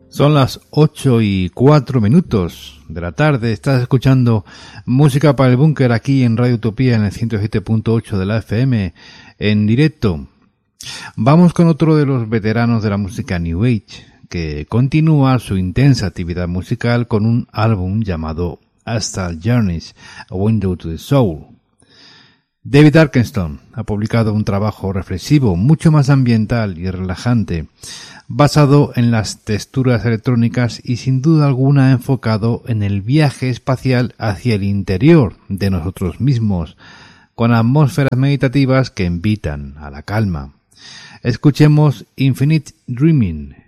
Son las 8:04 de la tarde. Estás escuchando Música para el Búnker aquí en Radio Utopía en el 107.8 de la FM en directo. Vamos con otro de los veteranos de la música New Age, que continúa su intensa actividad musical con un álbum llamado Astral Journeys, A Window to the Soul. David Arkenstone ha publicado un trabajo reflexivo, mucho más ambiental y relajante, basado en las texturas electrónicas y sin duda alguna enfocado en el viaje espacial hacia el interior de nosotros mismos, con atmósferas meditativas que invitan a la calma. Escuchemos Infinite Dreaming.